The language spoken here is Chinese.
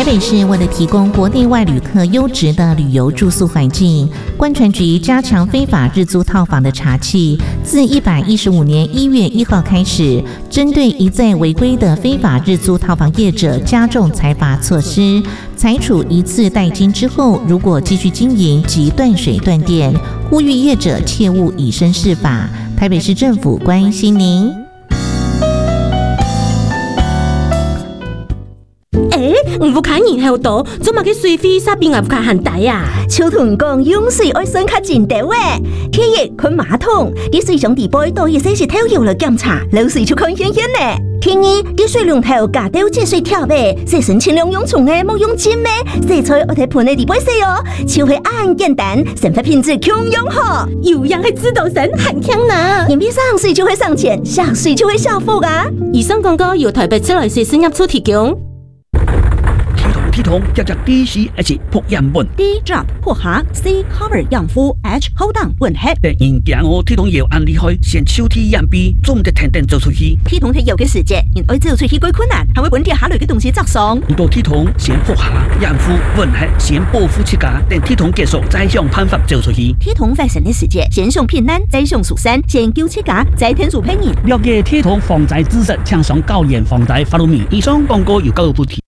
北市为了提供国内外旅客优质的旅游住宿环境，观传局加强非法日租套房的查缉，自115年1月1号开始，针对一再违规的非法日租套房业者加重裁罚措施，裁处一次代金之后，如果继续经营即断水断电，呼吁业者切勿以身试法。台北市政府关心您。 唔好看人后多，做乜嘅水费沙边也不看很大呀？ 秋同讲用水爱算较真的喂，天热看马桶，啲水上地杯多一些是偷油了检查，漏水就看显显呢。天二啲水龙头加掉节水条呗，洗身尽量用冲的，莫用浸的。洗菜我睇盆的地杯洗哦，就会按简单，生活品质强用好。 有样系知道神很强呢， 眼闭上水就会上钱，下水就会下福啊！ 以上广告由台北自来水产业处提供。 系统接着 DCS 扑氧稳 D drop 扑下 C cover 养肤 H hold down 稳黑。 第二件我系统药按厉害，先手体氧B，总得停做出去。 系统系药嘅时节，因爱做出去鬼困难，还会本地下类嘅东西砸伤。 唔到系统先扑下养肤稳黑，先保护自家，等系统结束再想办法做出去。 系统发生嘅时节，先上平安，再上蜀山，先救自家，再天助骗人。 了解系统防灾知识，请上高研防灾法律面。以上广告由教育部提。